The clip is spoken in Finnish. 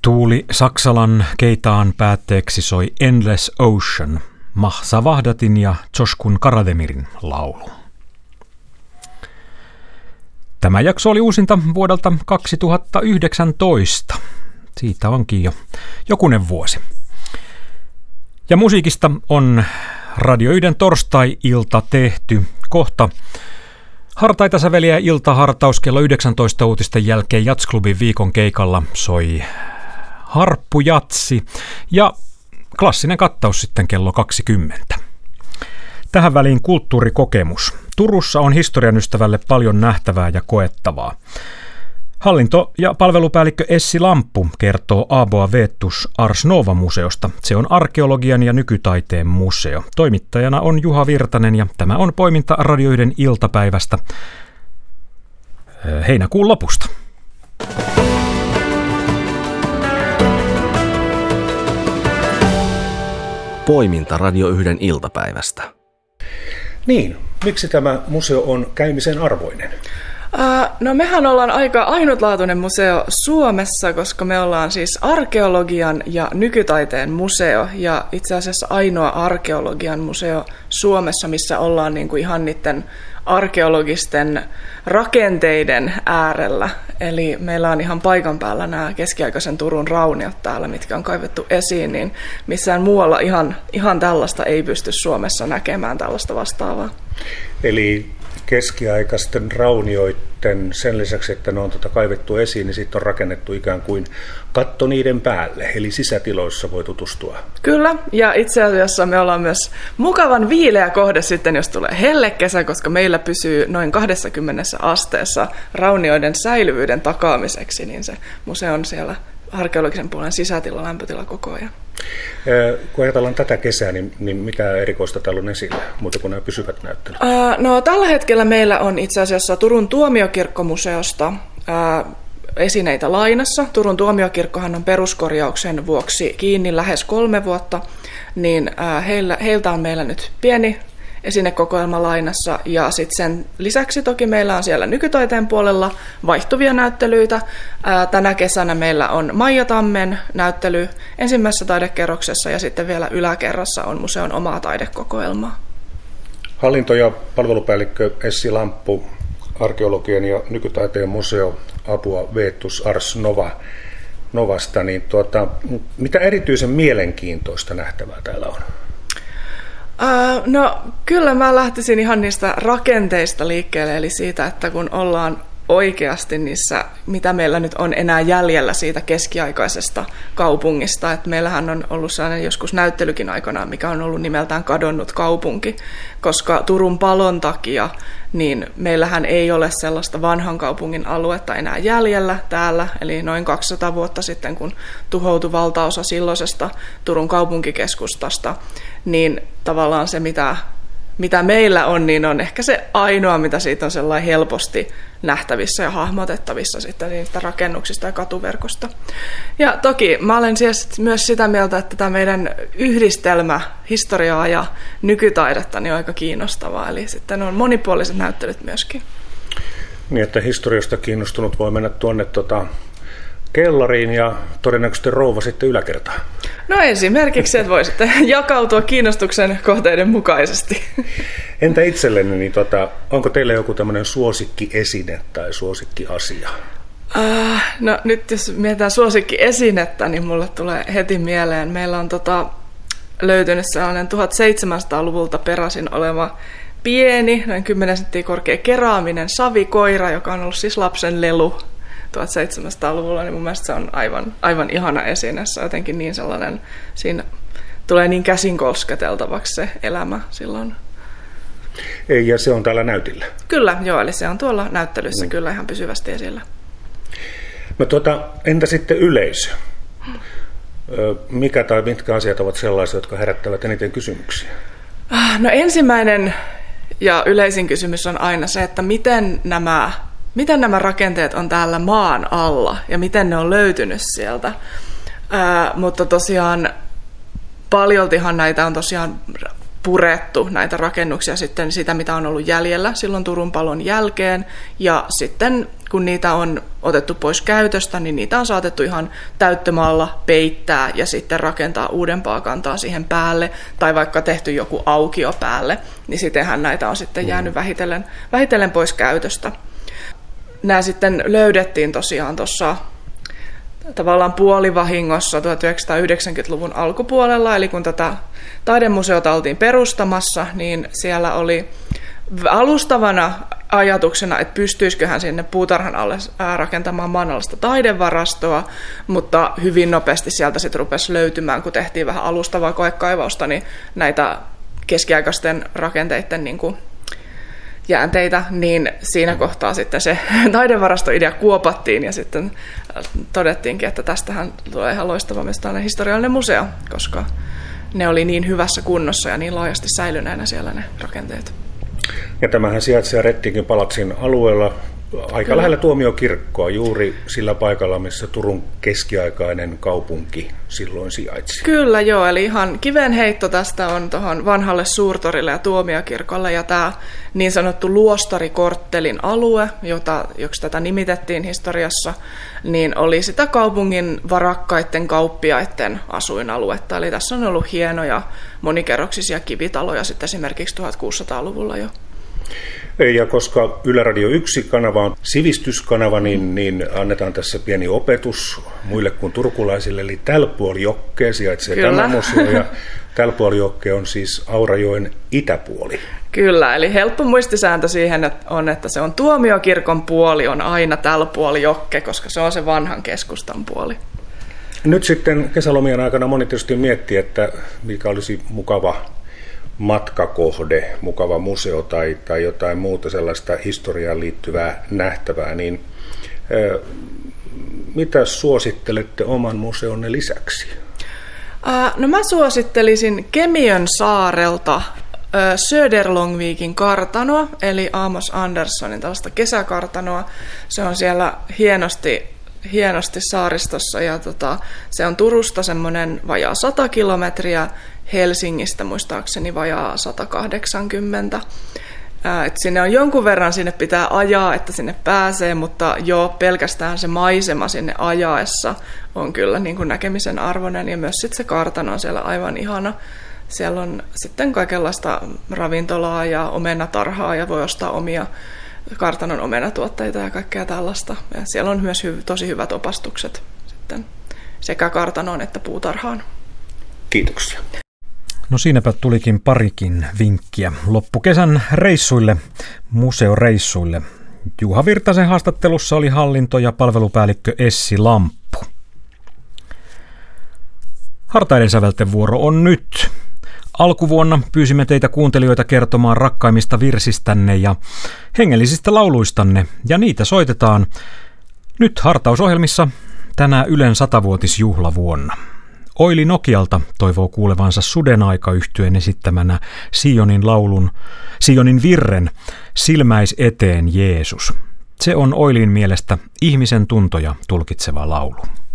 Tuuli Saksalan keitaan päätteeksi soi Endless Ocean, Mahsa Vahdatin ja Joshkun Karademirin laulu. Tämä jakso oli uusinta vuodelta 2019. Siitä onkin jo jokunen vuosi. Ja musiikista on Radio 1 torstai-ilta tehty kohta. Hartaita säveliä iltahartaus kello 19 uutisten jälkeen Jatsklubin viikon keikalla soi harppujatsi ja klassinen kattaus sitten kello 20. Tähän väliin kulttuurikokemus. Turussa on historian ystävälle paljon nähtävää ja koettavaa. Hallinto- ja palvelupäällikkö Essi Lamppu kertoo Aboa Vetus Ars Nova-museosta. Se on arkeologian ja nykytaiteen museo. Toimittajana on Juha Virtanen ja tämä on poiminta Radio 1 iltapäivästä heinäkuun lopusta. Poiminta Radio 1 iltapäivästä. Niin, miksi tämä museo on käymisen arvoinen? No mehän ollaan aika ainutlaatuinen museo Suomessa, koska me ollaan siis arkeologian ja nykytaiteen museo ja itse asiassa ainoa arkeologian museo Suomessa, missä ollaan niin kuin ihan niiden arkeologisten rakenteiden äärellä. Eli meillä on ihan paikan päällä nämä keskiaikaisen Turun rauniot täällä, mitkä on kaivettu esiin, niin missään muualla ihan tällaista ei pysty Suomessa näkemään tällaista vastaavaa. Eli keskiaikaisten raunioiden sen lisäksi, että ne on kaivettu esiin, niin sitten on rakennettu ikään kuin katto niiden päälle, eli sisätiloissa voi tutustua. Kyllä, ja itse asiassa me ollaan myös mukavan viileä kohde sitten, jos tulee hellekesä, koska meillä pysyy noin 20 asteessa raunioiden säilyvyyden takaamiseksi, niin se museo on siellä arkeologisen puolen sisätila, lämpötila koko ajan. Kun ajatellaan tätä kesää, niin mitä erikoista täällä on esillä, muuta kuin nämä pysyvät näyttelyt? No, tällä hetkellä meillä on itse asiassa Turun tuomiokirkkomuseosta esineitä lainassa. Turun tuomiokirkkohan on peruskorjauksen vuoksi kiinni lähes 3 vuotta, niin heiltä on meillä nyt pieni esinekokoelma lainassa, ja sitten sen lisäksi toki meillä on siellä nykytaiteen puolella vaihtuvia näyttelyitä. Tänä kesänä meillä on Maija Tammen näyttely ensimmäisessä taidekerroksessa, ja sitten vielä yläkerrassa on museon omaa taidekokoelmaa. Hallinto- ja palvelupäällikkö Essi Lamppu, arkeologian ja nykytaiteen museo Aboa Vetus Ars Novasta, niin mitä erityisen mielenkiintoista nähtävää täällä on? No kyllä mä lähtisin ihan niistä rakenteista liikkeelle, eli siitä, että kun ollaan oikeasti niissä, mitä meillä nyt on enää jäljellä siitä keskiaikaisesta kaupungista, että meillähän on ollut sellainen joskus näyttelykin aikanaan, mikä on ollut nimeltään Kadonnut kaupunki, koska Turun palon takia niin meillähän ei ole sellaista vanhan kaupungin aluetta enää jäljellä täällä, eli noin 200 vuotta sitten, kun tuhoutui valtaosa silloisesta Turun kaupunkikeskustasta, niin tavallaan se, mitä meillä on, niin on ehkä se ainoa, mitä siitä on sellainen helposti nähtävissä ja hahmotettavissa sitten niistä rakennuksista ja katuverkosta. Ja toki mä olen myös sitä mieltä, että tämä meidän yhdistelmä historiaa ja nykytaidetta niin on aika kiinnostavaa, eli sitten on monipuoliset näyttelyt myöskin. Niin, että historiasta kiinnostunut voi mennä tuonne kellariin ja todennäköisesti rouva sitten yläkertaan. No esimerkiksi, että voi sitten jakautua kiinnostuksen kohteiden mukaisesti. Entä itsellenne, niin onko teillä joku tämmöinen suosikkiesine tai suosikkiasia? No nyt jos mietitään suosikkiesinettä, niin mulle tulee heti mieleen. Meillä on löytynyt sellainen 1700-luvulta peräisin oleva pieni, noin 10 senttiä korkea keraaminen savikoira, joka on ollut siis lapsen lelu 1700-luvulla, niin mun mielestä se on aivan ihana esine. Se on jotenkin niin sellainen, siinä tulee niin käsin kosketeltavaksi se elämä silloin. Ja se on täällä näytillä? Kyllä, joo, eli se on tuolla näyttelyssä kyllä ihan pysyvästi esillä. No entä sitten yleisö? Mikä tai mitkä asiat ovat sellaisia, jotka herättävät eniten kysymyksiä? No ensimmäinen ja yleisin kysymys on aina se, että miten nämä rakenteet on täällä maan alla ja miten ne on löytynyt sieltä. Mutta tosiaan paljoltihan näitä on tosiaan purettu, näitä rakennuksia sitten sitä, mitä on ollut jäljellä silloin Turun palon jälkeen. Ja sitten kun niitä on otettu pois käytöstä, niin niitä on saatettu ihan täyttömaalla peittää ja sitten rakentaa uudempaa kantaa siihen päälle, tai vaikka tehty joku aukio päälle, niin sittenhän näitä on sitten jäänyt vähitellen pois käytöstä. Nämä sitten löydettiin tosiaan tuossa tavallaan puolivahingossa 1990-luvun alkupuolella, eli kun tätä taidemuseota oltiin perustamassa, niin siellä oli alustavana ajatuksena, että pystyisiköhän sinne puutarhan alle rakentamaan maanalaista taidevarastoa, mutta hyvin nopeasti sieltä sitten rupesi löytymään, kun tehtiin vähän alustavaa koekaivausta, niin näitä keskiaikaisten rakenteiden niin kuin jäänteitä, niin siinä kohtaa sitten se taidevarastoidea kuopattiin ja sitten todettiinkin, että tästähän tulee ihan loistava myös tällainen historiallinen museo, koska ne oli niin hyvässä kunnossa ja niin laajasti säilyneenä siellä ne rakenteet. Ja tämähän sijaitsee Rättingin palatsin alueella aika lähellä Tuomiokirkkoa, juuri sillä paikalla, missä Turun keskiaikainen kaupunki silloin sijaitsi. Kyllä joo, eli ihan kivenheitto tästä on tuohon vanhalle suurtorille ja Tuomiokirkolle, ja tämä niin sanottu luostarikorttelin alue, joksi tätä nimitettiin historiassa, niin oli sitä kaupungin varakkaiden kauppiaiden asuinaluetta. Eli tässä on ollut hienoja monikerroksisia kivitaloja sitten esimerkiksi 1600-luvulla jo. Ja koska Yle Radio 1-kanava on sivistyskanava, niin annetaan tässä pieni opetus muille kuin turkulaisille. Eli Tälpuoli-Jokkeen sijaitsee tämä museo, ja Tälpuoli-Jokke on siis Aurajoen itäpuoli. Kyllä, eli helppo muistisääntö siihen on, että se on Tuomiokirkon puoli, on aina Tälpuoli-Jokke, koska se on se vanhan keskustan puoli. Nyt sitten kesälomien aikana moni tietysti miettii, että mikä olisi mukava matkakohde, mukava museo tai jotain muuta sellaista historiaan liittyvää nähtävää, niin mitä suosittelette oman museonne lisäksi? No mä suosittelisin Kemiön saarelta Söderlångvikin kartanoa, eli Amos Anderssonin tällaista kesäkartanoa. Se on siellä hienosti saaristossa, ja se on Turusta semmoinen vajaa 100 kilometriä, Helsingistä muistaakseni vajaa 180. Sinne on jonkun verran, sinne pitää ajaa, että sinne pääsee, mutta jo pelkästään se maisema sinne ajaessa on kyllä niin kuin näkemisen arvoinen, ja myös sitten se kartano on siellä aivan ihana. Siellä on sitten kaikenlaista ravintolaa ja omenatarhaa, ja voi ostaa omia kartanon omenatuotteita ja kaikkea tällaista. Ja siellä on myös tosi hyvät opastukset sitten sekä kartanoon että puutarhaan. Kiitoksia. No siinäpä tulikin parikin vinkkiä loppukesän reissuille, museoreissuille. Juha Virtasen haastattelussa oli hallinto- ja palvelupäällikkö Essi Lamppu. Hartaiden sävelten vuoro on nyt. Alkuvuonna pyysimme teitä kuuntelijoita kertomaan rakkaimmista virsistänne ja hengellisistä lauluistanne, ja niitä soitetaan nyt hartausohjelmissa tänä Ylen 100-vuotisjuhlavuonna. Oili Nokialta toivoo kuulevansa Sudenaika-yhtyeen esittämänä Sionin virren Silmäis eteen Jeesus. Se on Oilin mielestä ihmisen tuntoja tulkitseva laulu.